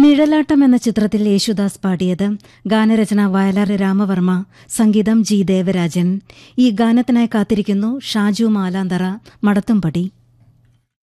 നിഴലാട്ടം എന്ന ചിത്രത്തിൽ യേശുദാസ് പാടിയത്. ഗാനരചന വയലാർ രാമവർമ്മ, സംഗീതം ജി ദേവരാജൻ. ഈ ഗാനത്തിനായി കാത്തിരിക്കുന്നു ഷാജു മാലാന്തറ, മടത്തുംപടി.